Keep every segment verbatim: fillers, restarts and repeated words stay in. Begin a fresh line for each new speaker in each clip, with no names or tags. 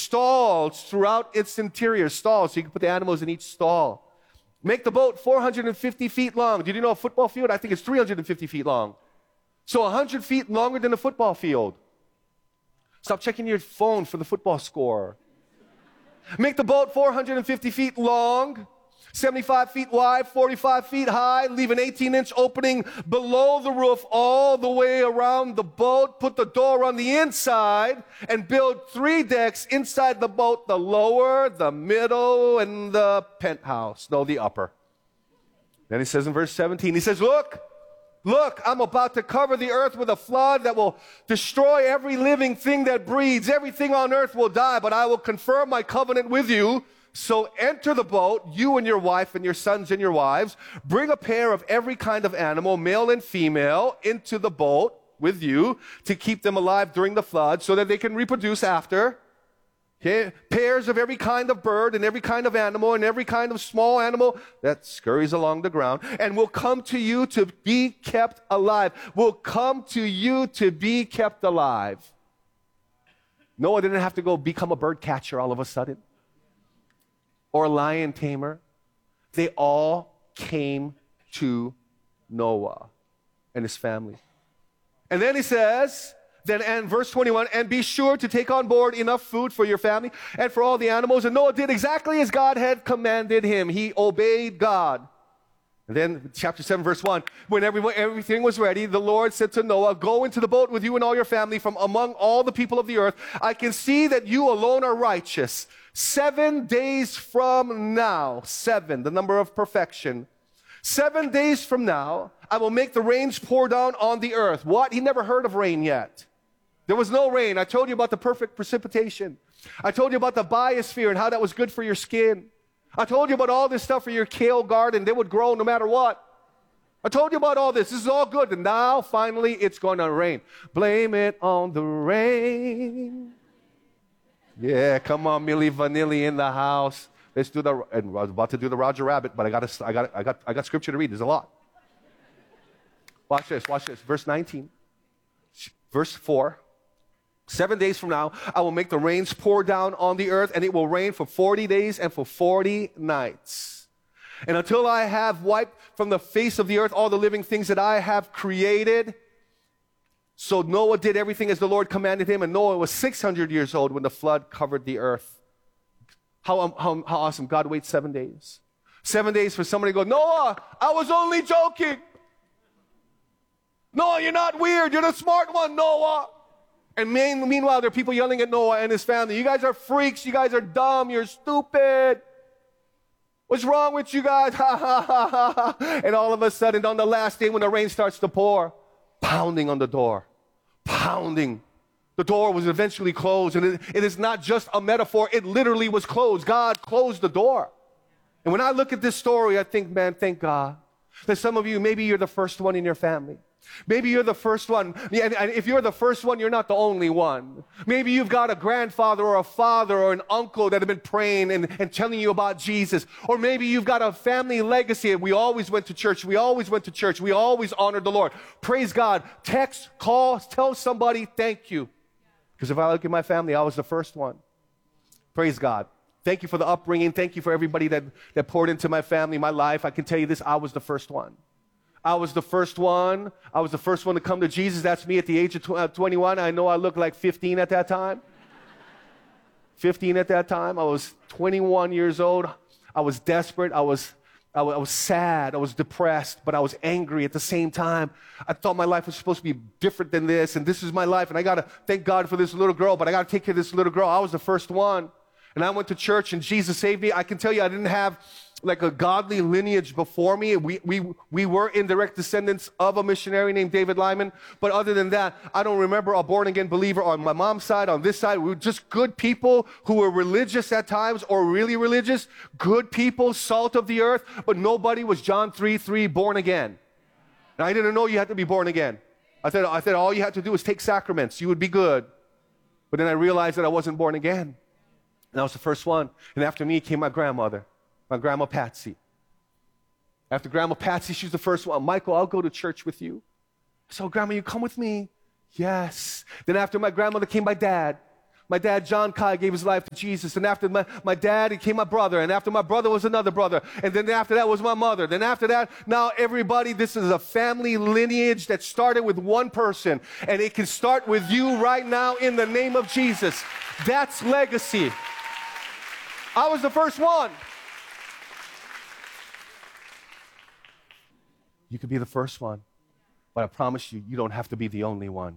stalls throughout its interior. Stalls, so you can put the animals in each stall. Make the boat four hundred fifty feet long. Did you know a football field? I think it's three hundred fifty feet long. So one hundred feet longer than a football field. Stop checking your phone for the football score. Make the boat four hundred fifty feet long, seventy-five feet wide, forty-five feet high. Leave an eighteen inch opening below the roof all the way around the boat. Put the door on the inside and build three decks inside the boat, the lower, the middle, and the penthouse. No, the upper. Then he says in verse seventeen, he says, look, look, I'm about to cover the earth with a flood that will destroy every living thing that breathes. Everything on earth will die, but I will confirm my covenant with you. So enter the boat, you and your wife and your sons and your wives. Bring a pair of every kind of animal, male and female, into the boat with you to keep them alive during the flood so that they can reproduce after. Okay? Pairs of every kind of bird and every kind of animal and every kind of small animal that scurries along the ground and will come to you to be kept alive. Will come to you to be kept alive. Noah didn't have to go become a bird catcher all of a sudden, or a lion tamer. They all came to Noah and his family. And then he says, then and verse twenty-one, and be sure to take on board enough food for your family and for all the animals. And Noah did exactly as God had commanded him. He obeyed God. And then chapter seven, verse one, when everyone, everything was ready, the Lord said to Noah, go into the boat with you and all your family from among all the people of the earth. I can see that you alone are righteous. Seven days from now, seven, the number of perfection. Seven days from now, I will make the rains pour down on the earth. What? He never heard of rain yet. There was no rain. I told you about the perfect precipitation. I told you about the biosphere and how that was good for your skin. I told you about all this stuff for your kale garden. They would grow no matter what. I told you about all this. This is all good. And now, finally, it's going to rain. Blame it on the rain. Yeah, come on, Milli Vanilli in the house. Let's do the, and I was about to do the Roger Rabbit, but I got, I got, I got, I got scripture to read. There's a lot. Watch this, watch this. Verse nineteen, verse four. Seven days from now, I will make the rains pour down on the earth, and it will rain for forty days and for forty nights. And until I have wiped from the face of the earth all the living things that I have created. So Noah did everything as the Lord commanded him, and Noah was six hundred years old when the flood covered the earth. How, um, how, how awesome. God waits seven days. Seven days for somebody to go, Noah, I was only joking. Noah, you're not weird. You're the smart one, Noah. And mean, meanwhile, there are people yelling at Noah and his family. You guys are freaks. You guys are dumb. You're stupid. What's wrong with you guys? Ha, ha, ha, ha, ha. And all of a sudden, on the last day when the rain starts to pour, pounding on the door. Pounding. The door was eventually closed, and it, it is not just a metaphor. It literally was closed. God closed the door. And when I look at this story, I think, man, thank God that some of you, maybe you're the first one in your family. Maybe you're the first one. And if you're the first one, you're not the only one. Maybe you've got a grandfather or a father or an uncle that have been praying and, and telling you about Jesus. Or maybe you've got a family legacy. We always went to church. We always went to church. We always honored the Lord. Praise God. Text, call, tell somebody thank you. Because if I look at my family, I was the first one. Praise God. Thank you for the upbringing. Thank you for everybody that, that poured into my family, my life. I can tell you this, I was the first one. I was the first one. I was the first one to come to Jesus. That's me at the age of tw- uh, twenty-one. I know I looked like fifteen at that time. fifteen at that time. I was twenty-one years old. I was desperate. I was, I was, I was sad. I was depressed, but I was angry at the same time. I thought my life was supposed to be different than this, and this is my life, and I got to thank God for this little girl, but I got to take care of this little girl. I was the first one, and I went to church, and Jesus saved me. I can tell you I didn't have like a godly lineage before me. We, we, we were indirect descendants of a missionary named David Lyman. But other than that, I don't remember a born-again believer on my mom's side, on this side. We were just good people who were religious at times or really religious. Good people, salt of the earth. But nobody was John three three born again. And I didn't know you had to be born again. I thought, I thought all you had to do was take sacraments. You would be good. But then I realized that I wasn't born again. And I was the first one. And after me came my grandmother. My grandma Patsy. After Grandma Patsy, she's the first one. Michael, I'll go to church with you. So, Grandma, you come with me? Yes. Then after my grandmother came my dad. my dad, John Kai, gave his life to Jesus. And after my, my dad, he came my brother. And after my brother was another brother. And then after that was my mother. Then after that, now everybody, this is a family lineage that started with one person. And it can start with you right now in the name of Jesus. That's legacy. I was the first one. You could be the first one. But I promise you, you don't have to be the only one.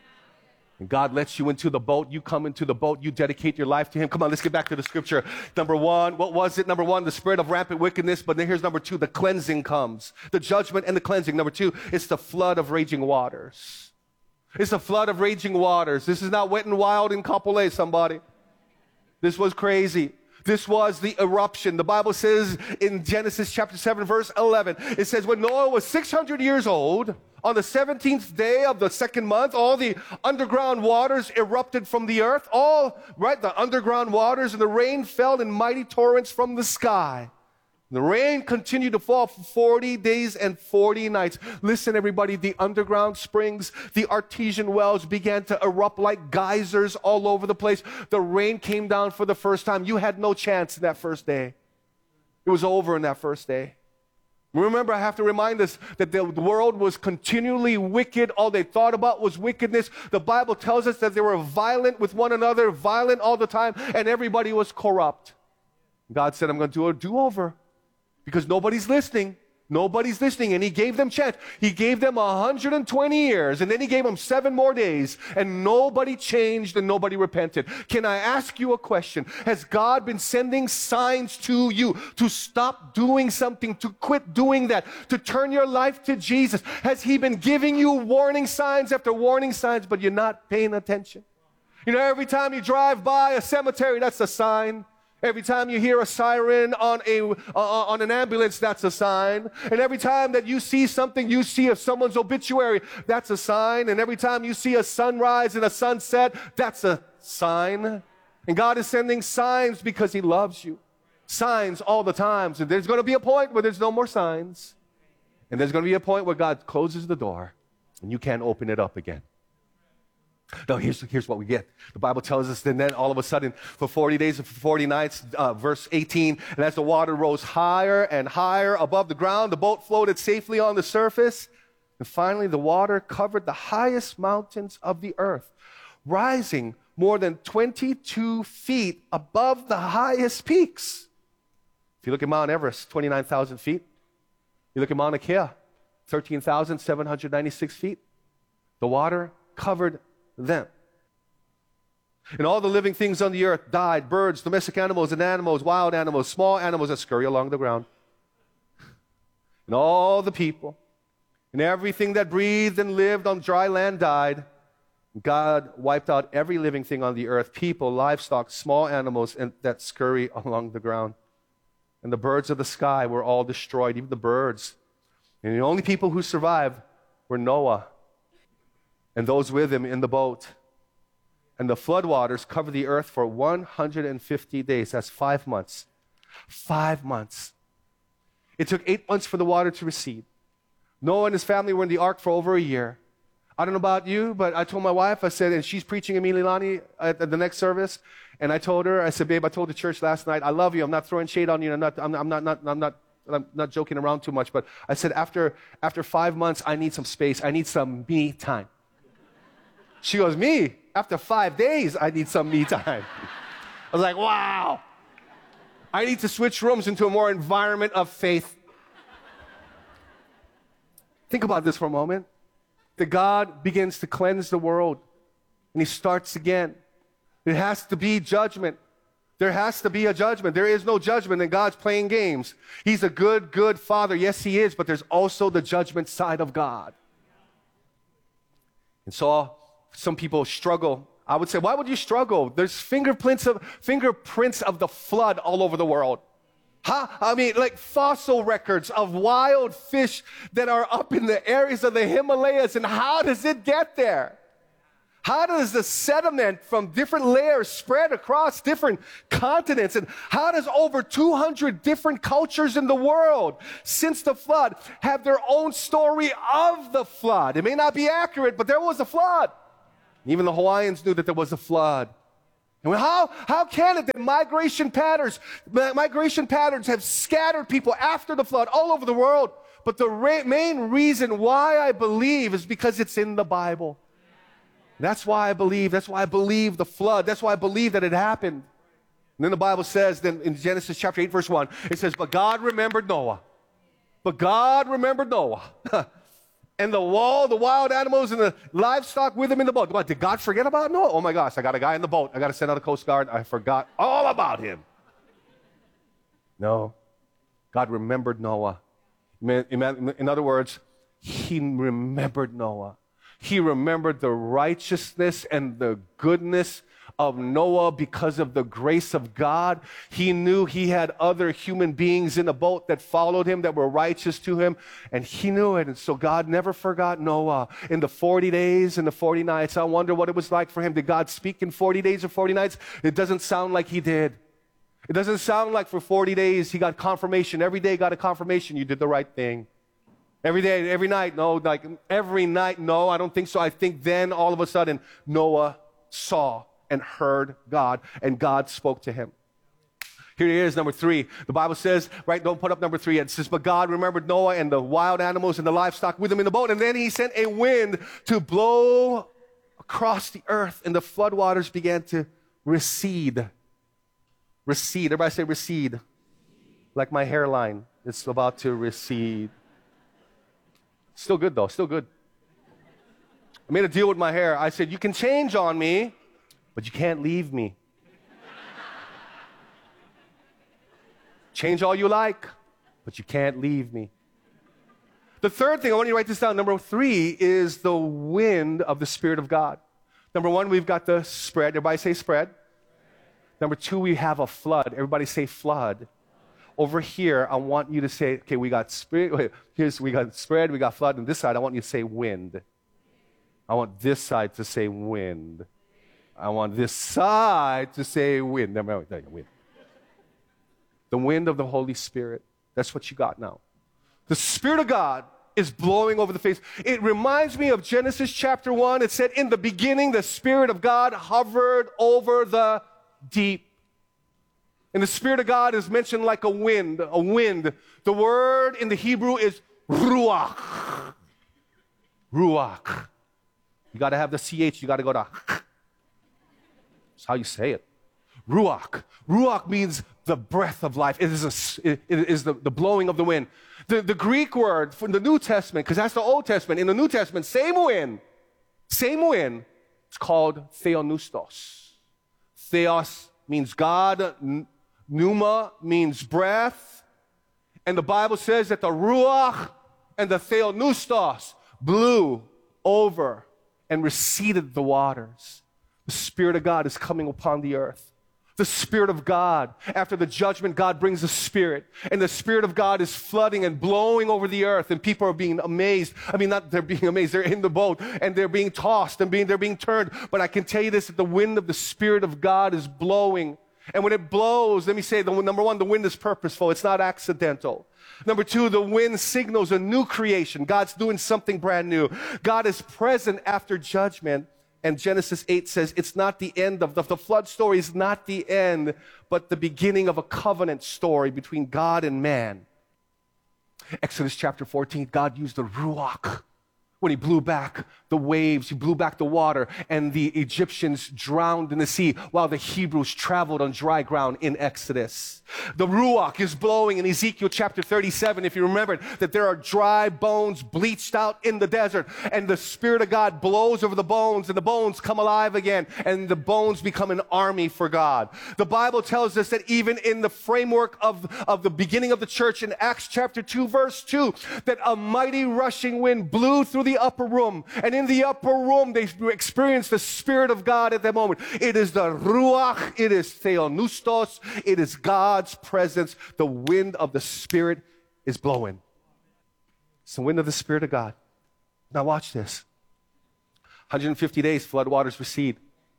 And God lets you into the boat. You come into the boat. You dedicate your life to Him. Come on, let's get back to the scripture. Number one, what was it? Number one, the spirit of rampant wickedness. But then here's number two, the cleansing comes. The judgment and the cleansing. Number two, it's the flood of raging waters. It's a flood of raging waters. This is not Wet and Wild in Kapolei, somebody. This was crazy. This was the eruption. The Bible says in Genesis chapter seven, verse eleven, it says, when Noah was six hundred years old, on the seventeenth day of the second month, all the underground waters erupted from the earth. All, right, the underground waters, and the rain fell in mighty torrents from the sky. The rain continued to fall for forty days and forty nights. Listen, everybody, the underground springs, the artesian wells began to erupt like geysers all over the place. The rain came down for the first time. You had no chance in that first day. It was over in that first day. Remember, I have to remind us that the world was continually wicked. All they thought about was wickedness. The Bible tells us that they were violent with one another, violent all the time, and everybody was corrupt. God said, I'm going to do a do-over. Because nobody's listening. Nobody's listening. And He gave them chance. He gave them one hundred twenty years. And then He gave them seven more days. And nobody changed and nobody repented. Can I ask you a question? Has God been sending signs to you to stop doing something, to quit doing that, to turn your life to Jesus? Has He been giving you warning signs after warning signs, but you're not paying attention? You know, every time you drive by a cemetery, that's a sign. Every time you hear a siren on a uh, on an ambulance, that's a sign. And every time that you see something, you see of someone's obituary, that's a sign. And every time you see a sunrise and a sunset, that's a sign. And God is sending signs because He loves you. Signs all the time. And there's going to be a point where there's no more signs. And there's going to be a point where God closes the door and you can't open it up again. No, here's, here's what we get. The Bible tells us that then all of a sudden, for forty days and for forty nights, uh, verse eighteen, and as the water rose higher and higher above the ground, the boat floated safely on the surface. And finally, the water covered the highest mountains of the earth, rising more than twenty-two feet above the highest peaks. If you look at Mount Everest, twenty-nine thousand feet. You look at Mauna Kea, thirteen thousand seven hundred ninety-six feet. The water covered them. And all the living things on the earth died, birds, domestic animals and animals, wild animals, small animals that scurry along the ground. And all the people and everything that breathed and lived on dry land died. God wiped out every living thing on the earth, people, livestock, small animals and that scurry along the ground. And the birds of the sky were all destroyed, even the birds. And the only people who survived were Noah and those with him in the boat. And the floodwaters covered the earth for one hundred fifty days. That's five months. Five months. It took eight months for the water to recede. Noah and his family were in the ark for over a year. I don't know about you, but I told my wife, I said, and she's preaching in Mililani at the next service, and I told her, I said, babe, I told the church last night, I love you. I'm not throwing shade on you. I'm not, I'm, I'm not, not, I'm not, I'm not joking around too much, but I said, after, after five months, I need some space. I need some me time. She goes, me? After five days, I need some me time. I was like, wow. I need to switch rooms into a more environment of faith. Think about this for a moment. That God begins to cleanse the world, and He starts again. It has to be judgment. There has to be a judgment. There is no judgment, and God's playing games. He's a good, good Father. Yes, He is, but there's also the judgment side of God. And so some people struggle. I would say, why would you struggle? There's fingerprints of, fingerprints of the flood all over the world. Huh? I mean, like fossil records of wild fish that are up in the areas of the Himalayas. And how does it get there? How does the sediment from different layers spread across different continents? And how does over two hundred different cultures in the world since the flood have their own story of the flood? It may not be accurate, but there was a flood. Even the Hawaiians knew that there was a flood. And how, how can it that migration patterns, migration patterns have scattered people after the flood all over the world? But the ra- main reason why I believe is because it's in the Bible. That's why I believe. That's why I believe the flood. That's why I believe that it happened. And then the Bible says, then in Genesis chapter eight, verse one, it says, but God remembered Noah. But God remembered Noah. And the wall, the wild animals, and the livestock with him in the boat. What, did God forget about Noah? Oh my gosh, I got a guy in the boat. I got to send out a Coast Guard. I forgot all about him. No. God remembered Noah. In other words, he remembered Noah. He remembered the righteousness and the goodness of Noah because of the grace of God. He knew he had other human beings in the boat that followed him, that were righteous to him, and he knew it. And so God never forgot Noah. In the forty days and the forty nights, I wonder what it was like for him. Did God speak in forty days or forty nights? It doesn't sound like he did. It doesn't sound like for forty days he got confirmation. Every day got a confirmation you did the right thing. Every day, every night, no, like every night, no, I don't think so. I think then all of a sudden Noah saw and heard God, and God spoke to him. Here it is, number three. The Bible says, right, don't put up number three. It says, but God remembered Noah and the wild animals and the livestock with him in the boat, and then he sent a wind to blow across the earth, and the floodwaters began to recede. Recede. Everybody say recede. Like my hairline. It's about to recede. Still good, though. Still good. I made a deal with my hair. I said, you can change on me, but you can't leave me. Change all you like, but you can't leave me. The third thing, I want you to write this down. Number three is the wind of the Spirit of God. Number one, we've got the spread. Everybody say spread. Number two, we have a flood. Everybody say flood. Over here, I want you to say, okay, we got spirit. Wait, here's we got spread, we got flood. And this side, I want you to say wind. I want this side to say wind. I want this side to say wind. No, no, no, wind. The wind of the Holy Spirit. That's what you got now. The Spirit of God is blowing over the face. It reminds me of Genesis chapter one. It said, in the beginning, the Spirit of God hovered over the deep. And the Spirit of God is mentioned like a wind, a wind. The word in the Hebrew is ruach. Ruach. You got to have the C H, you got to go to. That's how you say it. Ruach. Ruach means the breath of life. It is, a, it, it is the, the blowing of the wind. The, the Greek word from the New Testament, because that's the Old Testament. In the New Testament, same wind, same wind. It's called theonoustos. Theos means God. Pneuma means breath. And the Bible says that the Ruach and the Theonoustos blew over and receded the waters. The Spirit of God is coming upon the earth. The Spirit of God, after the judgment, God brings the Spirit. And the Spirit of God is flooding and blowing over the earth. And people are being amazed. I mean, not they're being amazed. They're in the boat and they're being tossed and being, they're being turned. But I can tell you this, that the wind of the Spirit of God is blowing. And when it blows, let me say, the, number one, the wind is purposeful. It's not accidental. Number two, the wind signals a new creation. God's doing something brand new. God is present after judgment. And Genesis eight says it's not the end of the, the flood story is not the end, but the beginning of a covenant story between God and man. Exodus chapter fourteen, God used the Ruach when he blew back the waves, he blew back the water, and the Egyptians drowned in the sea while the Hebrews traveled on dry ground in Exodus. The Ruach is blowing in Ezekiel chapter thirty-seven, if you remember, that there are dry bones bleached out in the desert, and the Spirit of God blows over the bones, and the bones come alive again, and the bones become an army for God. The Bible tells us that even in the framework of, of the beginning of the church in Acts chapter two, verse two, that a mighty rushing wind blew through the upper room, and in the upper room they experienced the Spirit of God at that moment. It is the Ruach, it is Theonoustos, it is God's presence. The wind of the Spirit is blowing. It's the wind of the Spirit of God. Now watch this. one hundred fifty days, floodwaters recede.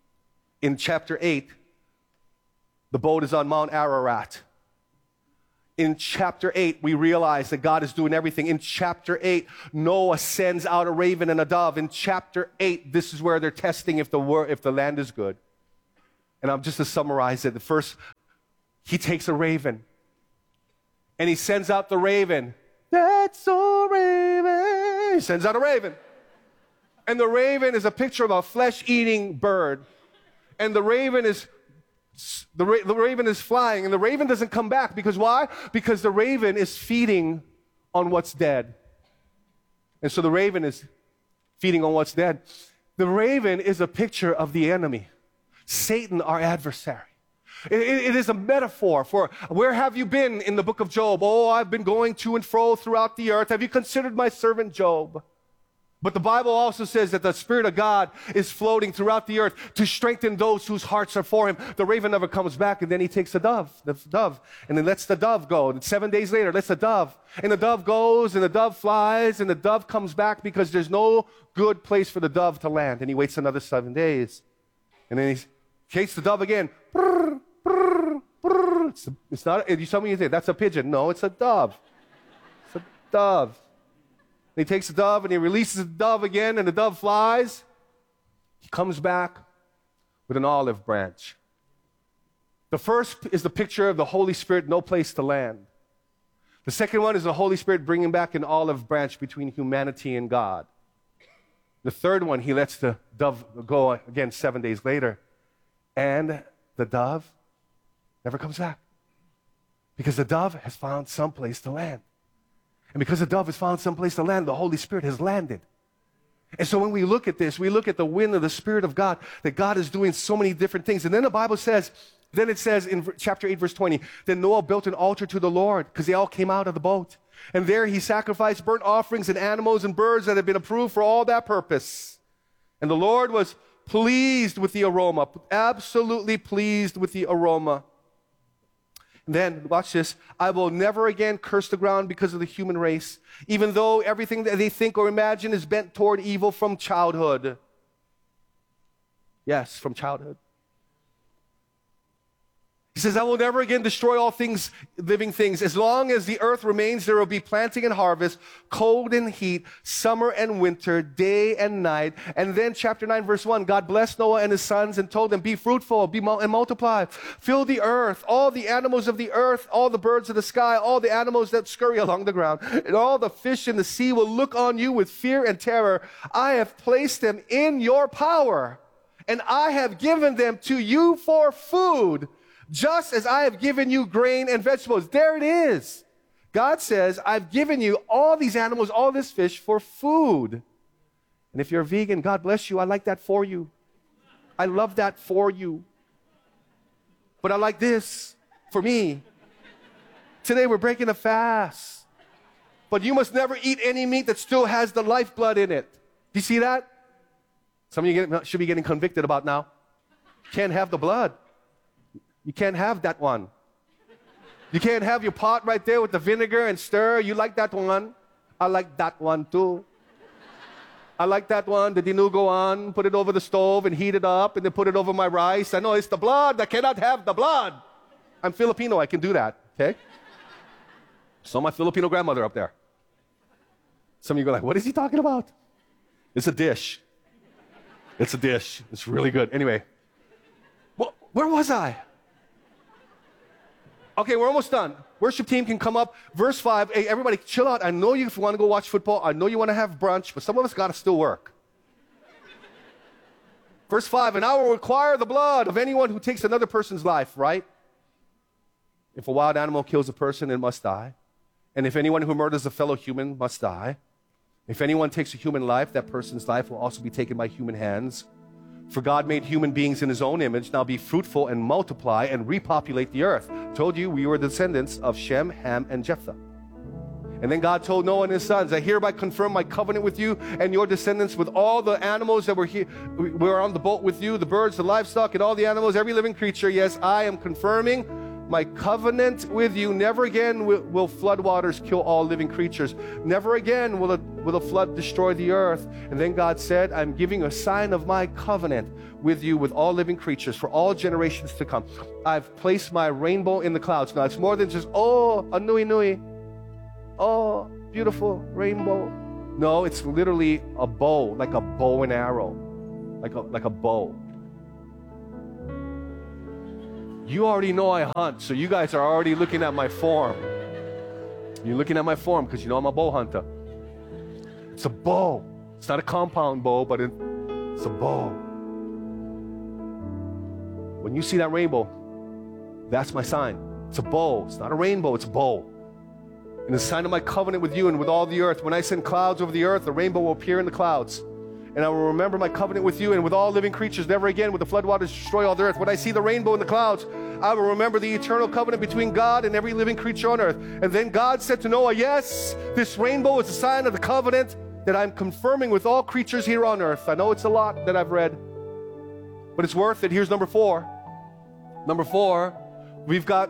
In chapter eight, the boat is on Mount Ararat. In chapter eight, we realize that God is doing everything. In chapter eight, Noah sends out a raven and a dove. In chapter eight, this is where they're testing if the, wor- if the land is good. And I'm just to summarize it. The first, he takes a raven. And he sends out the raven. That's a raven. He sends out a raven. And the raven is a picture of a flesh-eating bird. And the raven is the, ra- the raven is flying, and the raven doesn't come back. Because why? Because the raven is feeding on what's dead. And so the raven is feeding on what's dead. The raven is a picture of the enemy, Satan, our adversary. It, it, it is a metaphor for where have you been in the book of Job? Oh, I've been going to and fro throughout the earth. Have you considered my servant Job? But the Bible also says that the Spirit of God is floating throughout the earth to strengthen those whose hearts are for him. The raven never comes back, and then he takes a dove, the dove, and then lets the dove go. And seven days later, lets the dove. And the dove goes, and the dove flies, and the dove comes back because there's no good place for the dove to land. And he waits another seven days. And then he takes the dove again. Brrr, brrr, brrr. It's, it's not, you tell me you say, that's a pigeon. No, it's a dove. It's a dove. And he takes the dove and he releases the dove again, and the dove flies. He comes back with an olive branch. The first is the picture of the Holy Spirit, no place to land. The second one is the Holy Spirit bringing back an olive branch between humanity and God. The third one, he lets the dove go again seven days later. And the dove never comes back. Because the dove has found some place to land. And because the dove has found some place to land, the Holy Spirit has landed. And so when we look at this, we look at the wind of the Spirit of God, that God is doing so many different things. And then the Bible says, then it says in chapter eight, verse twenty, then Noah built an altar to the Lord because they all came out of the boat. And there he sacrificed burnt offerings and animals and birds that had been approved for all that purpose. And the Lord was pleased with the aroma, absolutely pleased with the aroma. And then, watch this, I will never again curse the ground because of the human race, even though everything that they think or imagine is bent toward evil from childhood. Yes, from childhood. He says, I will never again destroy all things, living things. As long as the earth remains, there will be planting and harvest, cold and heat, summer and winter, day and night. And then chapter nine, verse one, God blessed Noah and his sons and told them, be fruitful, be mul- and multiply. Fill the earth, all the animals of the earth, all the birds of the sky, all the animals that scurry along the ground, and all the fish in the sea will look on you with fear and terror. I have placed them in your power, and I have given them to you for food. Just as I have given you grain and vegetables. There it is. God says, I've given you all these animals, all this fish for food. And if you're a vegan, God bless you. I like that for you. I love that for you. But I like this for me. Today we're breaking a fast. But you must never eat any meat that still has the lifeblood in it. Do you see that? Some of you get, should be getting convicted about now. Can't have the blood. You can't have that one. You can't have your pot right there with the vinegar and stir. You like that one. I like that one too. I like that one, the dinugo on, put it over the stove and heat it up and then put it over my rice. I know it's the blood. I cannot have the blood. I'm Filipino. I can do that, okay? So my Filipino grandmother up there. Some of you go like, what is he talking about? It's a dish. It's a dish. It's really good. Anyway, well, where was I? Okay, we're almost done. Worship team can come up. Verse five, hey, everybody chill out. I know you want to go watch football. I know you want to have brunch, but some of us got to still work. Verse five, and I will require the blood of anyone who takes another person's life, right? If a wild animal kills a person, it must die. And if anyone who murders a fellow human must die. If anyone takes a human life, that person's life will also be taken by human hands. For God made human beings in his own image. Now be fruitful and multiply and repopulate the earth. Told you we were descendants of Shem, Ham, and Japheth. And then God told Noah and his sons, I hereby confirm my covenant with you and your descendants with all the animals that were here, were on the boat with you, the birds, the livestock, and all the animals, every living creature. Yes, I am confirming my covenant with you. Never again will, will flood waters kill all living creatures. Never again will a, will a flood destroy the earth. And then God said, I'm giving a sign of my covenant with you, with all living creatures, for all generations to come. I've placed my rainbow in the clouds. Now, it's more than just, oh, a nui nui. Oh, beautiful rainbow. No, it's literally a bow, like a bow and arrow. Like a, like a bow. You already know I hunt, so you guys are already looking at my form. You're looking at my form because you know I'm a bow hunter. It's a bow. It's not a compound bow, but it's a bow. When you see that rainbow, that's my sign. It's a bow. It's not a rainbow, it's a bow. And the sign of my covenant with you and with all the earth. When I send clouds over the earth, the rainbow will appear in the clouds. And I will remember my covenant with you and with all living creatures. Never again will the floodwaters destroy all the earth. When I see the rainbow in the clouds, I will remember the eternal covenant between God and every living creature on earth. And then God said to Noah, yes, this rainbow is a sign of the covenant that I'm confirming with all creatures here on earth. I know it's a lot that I've read, but it's worth it. Here's number four. Number four, we've got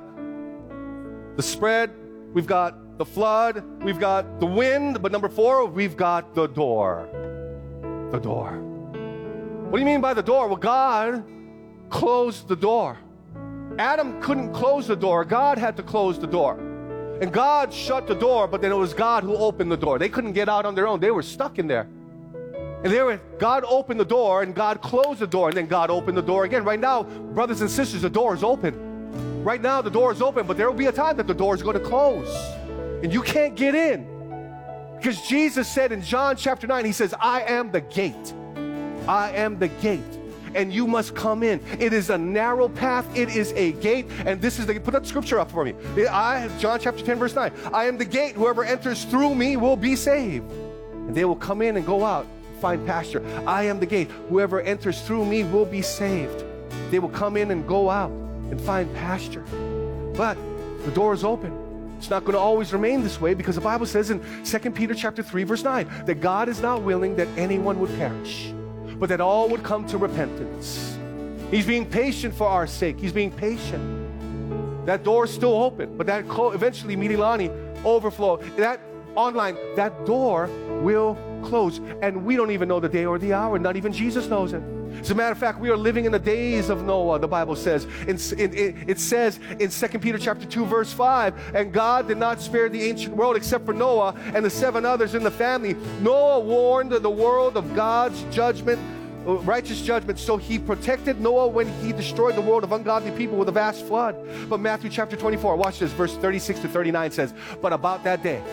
the spread, we've got the flood, we've got the wind, but number four, we've got the door. The door. What do you mean by the door? Well, God closed the door. Adam couldn't close the door. God had to close the door. And God shut the door, but then it was God who opened the door. They couldn't get out on their own. They were stuck in there. And they were, God opened the door, and God closed the door, and then God opened the door again. Right now, brothers and sisters, the door is open. Right now, the door is open, but there will be a time that the door is going to close. And you can't get in. Because Jesus said in John chapter nine, he says, I am the gate. I am the gate. And you must come in. It is a narrow path. It is a gate. And this is the, put that scripture up for me. I, John chapter ten, verse nine. I am the gate. Whoever enters through me will be saved. And they will come in and go out, find pasture. I am the gate. Whoever enters through me will be saved. They will come in and go out and find pasture. But the door is open. It's not going to always remain this way, because the Bible says in Second Peter chapter three, verse nine, that God is not willing that anyone would perish, but that all would come to repentance. He's being patient for our sake. He's being patient. That door is still open, but that eventually, Mililani, overflow, that online, that door will close. And we don't even know the day or the hour. Not even Jesus knows it. As a matter of fact, we are living in the days of Noah, the Bible says. In, in, in, it says in Second Peter chapter two, verse five, and God did not spare the ancient world except for Noah and the seven others in the family. Noah warned the world of God's judgment, righteous judgment. So he protected Noah when he destroyed the world of ungodly people with a vast flood. But Matthew chapter twenty-four, watch this, verse thirty-six to thirty-nine says, but about that day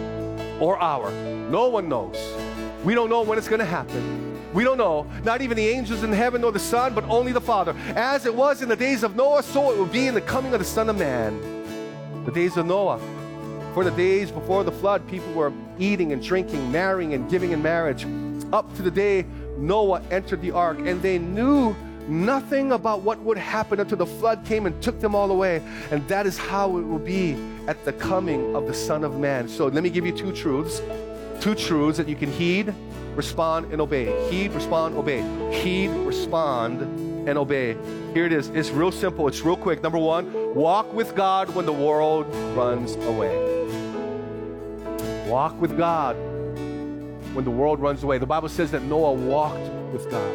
or hour, no one knows. We don't know when it's going to happen. We don't know, not even the angels in heaven nor the Son, but only the Father. As it was in the days of Noah, so it will be in the coming of the Son of Man. The days of Noah. For the days before the flood, people were eating and drinking, marrying and giving in marriage, up to the day Noah entered the ark, and they knew nothing about what would happen until the flood came and took them all away. And that is how it will be at the coming of the Son of Man. So let me give you two truths. Two truths that you can heed, respond, and obey. Heed, respond, obey. Heed, respond, and obey. Here it is. It's real simple. It's real quick. Number one, walk with God when the world runs away. Walk with God when the world runs away. The Bible says that Noah walked with God.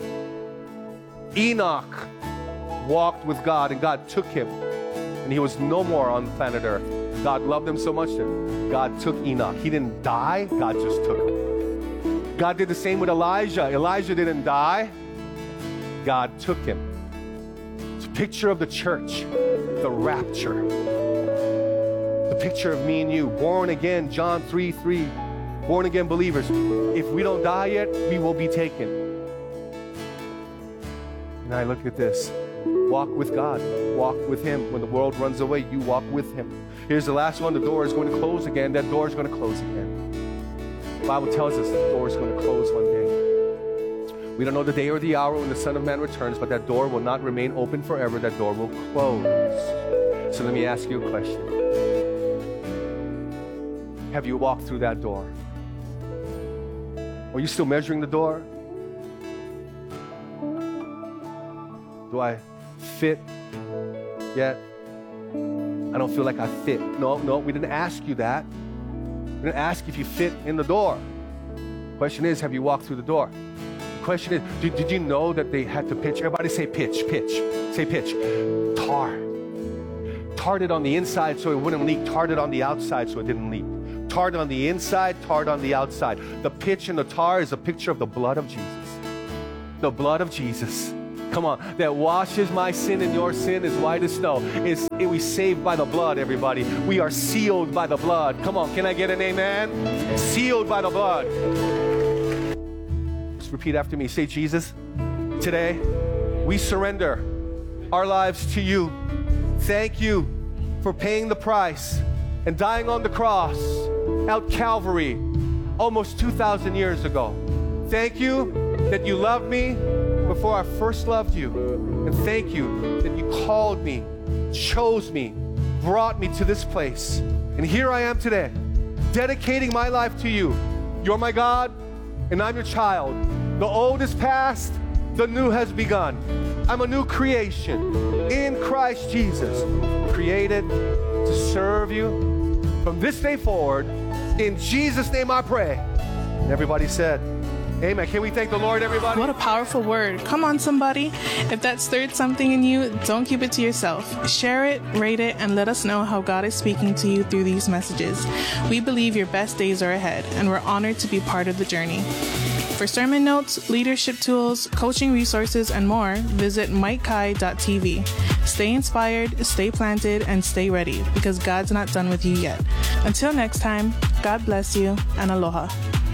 Enoch walked with God, and God took him, and he was no more on the planet Earth. God loved him so much that God took Enoch. He didn't die, God just took him. God did the same with Elijah. Elijah didn't die, God took him. It's a picture of the church, the rapture. The picture of me and you, born again, John three three, born again believers. If we don't die yet, we will be taken. And I look at this. Walk with God. Walk with Him. When the world runs away, you walk with Him. Here's the last one. The door is going to close again. That door is going to close again. The Bible tells us the door is going to close one day. We don't know the day or the hour when the Son of Man returns, but that door will not remain open forever. That door will close. So let me ask you a question. Have you walked through that door? Are you still measuring the door? Do I fit yet? I don't feel like I fit. No, no, we didn't ask you that. We didn't ask if you fit in the door. The question is, have you walked through the door? The question is, did, did you know that they had to pitch? Everybody say pitch, pitch. Say pitch. Tar. Tarred it on the inside so it wouldn't leak. Tarred it on the outside so it didn't leak. Tarred on the inside, tarred on the outside. The pitch and the tar is a picture of the blood of Jesus. The blood of Jesus. Come on, that washes my sin and your sin as white as snow. Is we saved by the blood, everybody. We are sealed by the blood. Come on, can I get an amen? Sealed by the blood. Just repeat after me. Say, Jesus, today we surrender our lives to you. Thank you for paying the price and dying on the cross out Calvary almost two thousand years ago. Thank you that you loved me before I first loved you. And thank you that you called me, chose me, brought me to this place. And here I am today, dedicating my life to you. You're my God, and I'm your child. The old is past, the new has begun. I'm a new creation in Christ Jesus, created to serve you from this day forward. In Jesus' name I pray. And everybody said, amen. Can we thank the Lord, everybody?
What a powerful word. Come on, somebody. If that stirred something in you, don't keep it to yourself. Share it, rate it, and let us know how God is speaking to you through these messages. We believe your best days are ahead, and we're honored to be part of the journey. For sermon notes, leadership tools, coaching resources, and more, visit mike kai dot t v. Stay inspired, stay planted, and stay ready, because God's not done with you yet. Until next time, God bless you, and aloha.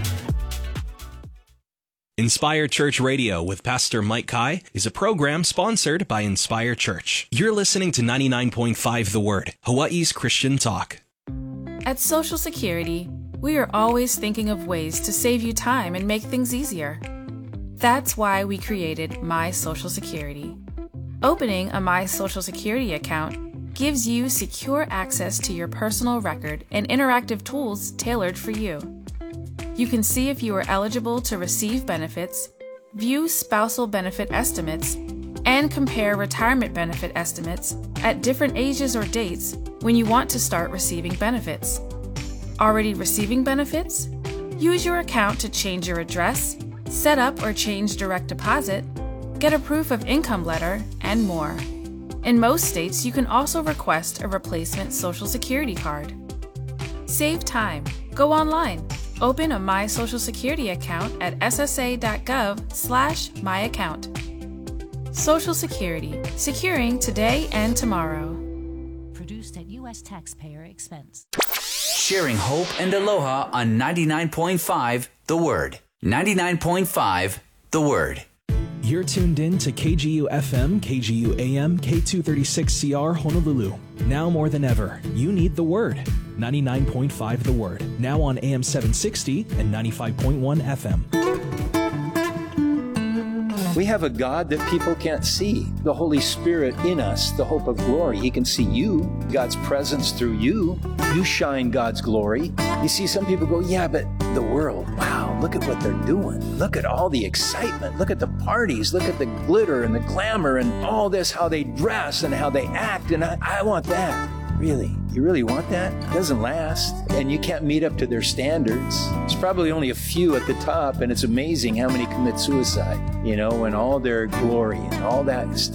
Inspire Church Radio with Pastor Mike Kai is a program sponsored by Inspire Church. You're listening to ninety-nine point five The Word, Hawaii's Christian talk.
At Social Security, we are always thinking of ways to save you time and make things easier. That's why we created My Social Security. Opening a My Social Security account gives you secure access to your personal record and interactive tools tailored for you. You can see if you are eligible to receive benefits, view spousal benefit estimates, and compare retirement benefit estimates at different ages or dates when you want to start receiving benefits. Already receiving benefits? Use your account to change your address, set up or change direct deposit, get a proof of income letter, and more. In most states, you can also request a replacement Social Security card. Save time. Go online. Open a My Social Security account at s s a dot gov slash my account. Social Security, securing today and tomorrow.
Produced at U S taxpayer expense.
Sharing hope and aloha on ninety-nine point five The Word. ninety-nine point five The Word.
You're tuned in to K G U F M, K G U A M, K two thirty-six C R Honolulu. Now more than ever, you need The Word. ninety-nine point five The Word. Now on A M seven sixty and ninety-five point one F M.
We have a God that people can't see. The Holy Spirit in us, the hope of glory. He can see you, God's presence through you. You shine God's glory. You see, some people go, yeah, but the world, wow, look at what they're doing. Look at all the excitement. Look at the parties. Look at the glitter and the glamour and all this, how they dress and how they act. And I, I want that. Really? You really want that? It doesn't last. And you can't meet up to their standards. There's probably only a few at the top, and it's amazing how many commit suicide, you know, and all their glory and all that stuff.